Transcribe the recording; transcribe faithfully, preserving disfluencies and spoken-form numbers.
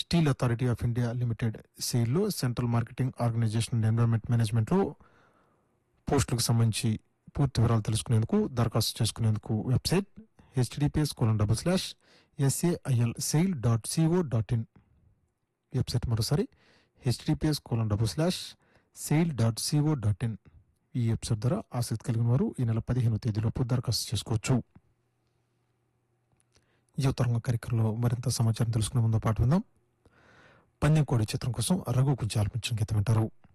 Steel authority of India limited సెయిల్లో central marketing organisation and environment మేనేజ్మెంట్లో పోస్టులకు సంబంధించి పూర్తి వివరాలు తెలుసుకునేందుకు దరఖాస్తు చేసుకునేందుకు website HDPS colon double slash SAIL SAIL dot CO dot in. Website మరోసారి HDPS colon double slash SAIL dot CO dot in. ఈ వెబ్సైట్ ద్వారా ఆసక్తి కలిగిన వారు ఈ నెల పదిహేను తేదీలోపు దరఖాస్తు చేసుకోవచ్చు. యువతరంగ కార్యక్రమంలో మరింత సమాచారం తెలుసుకునే ముందు పాటు విందాం. పందెం కోడి చిత్రం కోసం రఘు కొంచెం ఆలపించిన గీతం వింటారు.